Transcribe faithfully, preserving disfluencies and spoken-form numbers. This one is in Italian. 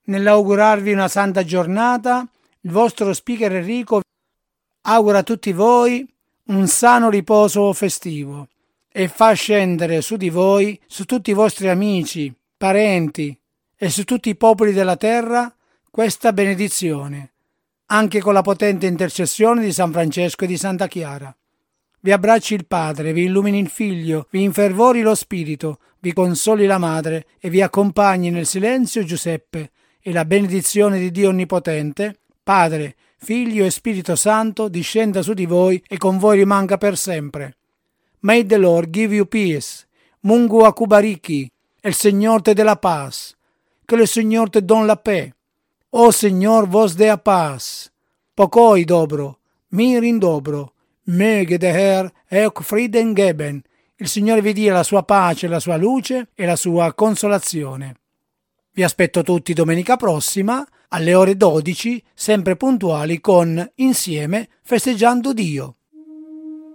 Nell'augurarvi una santa giornata, il vostro speaker Enrico augura a tutti voi un sano riposo festivo e fa scendere su di voi, su tutti i vostri amici, parenti e su tutti i popoli della terra questa benedizione, anche con la potente intercessione di San Francesco e di Santa Chiara. Vi abbracci il Padre, vi illumini il Figlio, vi infervori lo Spirito, vi consoli la Madre e vi accompagni nel silenzio Giuseppe, e la benedizione di Dio Onnipotente, Padre, Figlio e Spirito Santo discenda su di voi e con voi rimanga per sempre. May the Lord give you peace. Mungu akubariki. El Señor te dé la paz. Que el Señor te don la paix. O Señor vos dea paz. Pokoj dobro, mir in dobro. Möge der Herr euch Frieden geben. Il Signore vi dia la sua pace, la sua luce e la sua consolazione. Vi aspetto tutti domenica prossima alle ore dodici, sempre puntuali con Insieme festeggiando Dio.